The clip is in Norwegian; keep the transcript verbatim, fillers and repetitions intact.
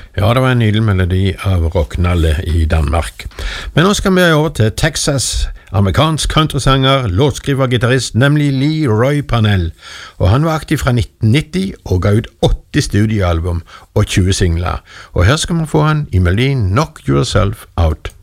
Ja, det var en nydelig melodi av Rocknalle i Danmark. Men nå skal vi over til Texas, amerikansk countrysanger, låtskriver og gitarist, nemlig Leroy Parnell. Og han var aktiv fra nitten nitti og ga ut åtti studioalbum og tjue singler. Og her skal man få han i melodien Knock Yourself Out.